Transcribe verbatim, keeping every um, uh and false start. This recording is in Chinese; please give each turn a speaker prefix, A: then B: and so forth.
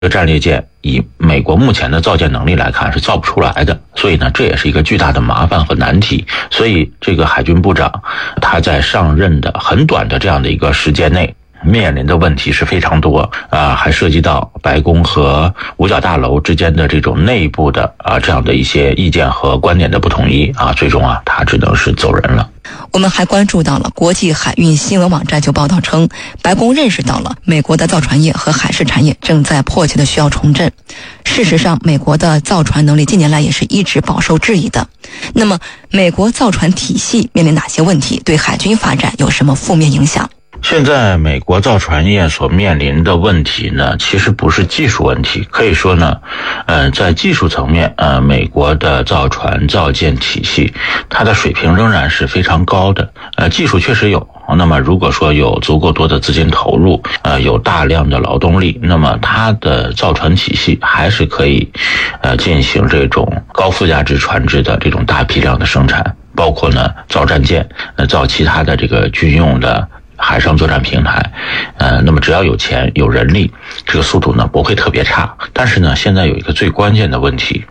A: 这个战列舰以美国目前的造舰能力来看是造不出来的，所以呢，这也是一个巨大的麻烦和难题。所以这个海军部长他在上任的很短的这样的一个时间内，面临的问题是非常多啊，还涉及到白宫和五角大楼之间的这种内部的啊这样的一些意见和观点的不统一啊，最终啊他只能是走人了。
B: 我们还关注到了国际海运新闻网站就报道称，白宫认识到了美国的造船业和海事产业正在迫切的需要重振。事实上，美国的造船能力近年来也是一直饱受质疑的。那么，美国造船体系面临哪些问题？对海军发展有什么负面影响？
A: 现在美国造船业所面临的问题呢，其实不是技术问题，可以说呢，呃，在技术层面，呃，美国的造船造舰体系，它的水平仍然是非常高的，呃，技术确实有。那么如果说有足够多的资金投入，呃，有大量的劳动力，那么它的造船体系还是可以，呃，进行这种高附加值船只的这种大批量的生产，包括呢造战舰，呃，造其他的这个军用的海上作战平台，呃，那么只要有钱有人力，这个速度呢不会特别差。但是呢，现在有一个最关键的问题，